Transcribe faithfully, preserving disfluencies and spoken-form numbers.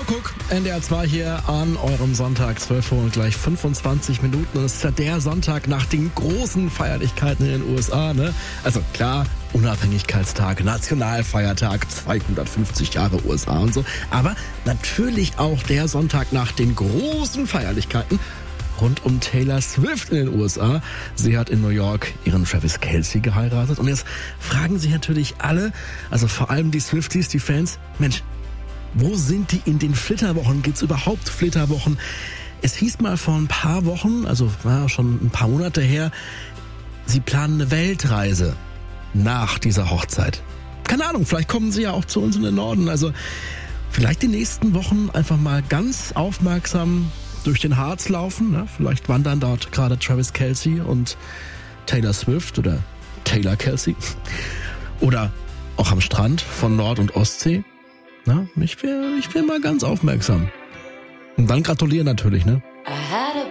Kuckuck, N D R zwei hier an eurem Sonntag, zwölf Uhr und gleich fünfundzwanzig Minuten. Und es ist ja der Sonntag nach den großen Feierlichkeiten in den U S A, ne? Also klar, Unabhängigkeitstag, Nationalfeiertag, zweihundertfünfzig Jahre U S A und so. Aber natürlich auch der Sonntag nach den großen Feierlichkeiten rund um Taylor Swift in den U S A. Sie hat in New York ihren Travis Kelce geheiratet. Und jetzt fragen sich natürlich alle, also vor allem die Swifties, die Fans, Mensch, wo sind die in den Flitterwochen? Gibt's überhaupt Flitterwochen? Es hieß mal vor ein paar Wochen, also war schon ein paar Monate her, sie planen eine Weltreise nach dieser Hochzeit. Keine Ahnung, vielleicht kommen sie ja auch zu uns in den Norden. Also vielleicht die nächsten Wochen einfach mal ganz aufmerksam durch den Harz laufen. Ne? Vielleicht wandern dort gerade Travis Kelce und Taylor Swift oder Taylor Kelce. Oder auch am Strand von Nord- und Ostsee. Na, ich wäre ich wär mal ganz aufmerksam. Und dann gratulieren natürlich, ne?